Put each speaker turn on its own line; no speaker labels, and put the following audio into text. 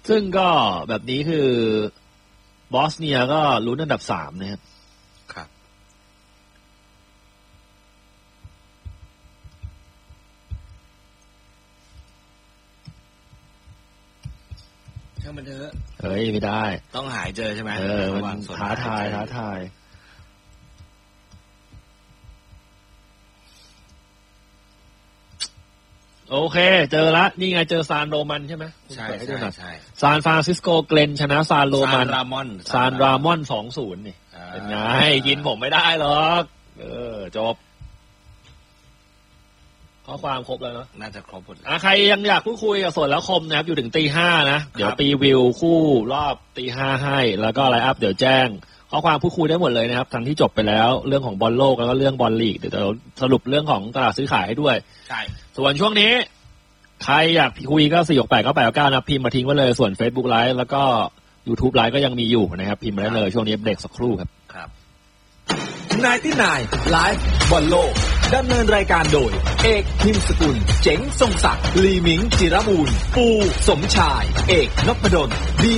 ซึ่งก็แบบนี้คือบอสเนียก็ลุ้นอันดับ3นะครับ
ครับช่างมันเถอะ
เฮ้ยไม่ได้
ต้องหายเจอใช่ไหม
มันท้าทายโอเคเจอละนี่ไงเจอซานโรมันใช่ไหม
ใช่
ซานฟรานซิสโกเกรนชนะซานโรมันซานรามอน 2-0 นี่เป็นไงยินผมไม่ได้หรอกจบข้อความครบแล้วเนาะ
น่าจะครบหมด
ใครยังอยากพูดคุยกับสดแล้วคมนะครับอยู่ถึง 5:00 นะเดี๋ยวปีวิวคู่รอบ 5:00 ให้แล้วก็ไลน์อัพเดี๋ยวแจ้งข้อความพูดคุยได้หมดเลยนะครับทั้งที่จบไปแล้วเรื่องของบอลโลกแล้วก็เรื่องบอลลีกเดี๋ยวสรุปเรื่องของตลาดซื้อขายให้ด้วย
ใช่
ส่วนช่วงนี้ใครอยากคุยก็4689899นะพิมพ์มาทิ้งไว้เลยส่วน Facebook Live แล้วก็ YouTube Live ก็ยังมีอยู่นะครับพิมพ์มาได้เลยช่วงนี้เบรกสักครู่ครับ
99 ไลฟ์บอลโลกดำเนินรายการโดยเอกพิมพ์สกุลเจ๋งทรงศักดิ์ลีมิงจิรบูรณ์ปูสมชายเอกนพดล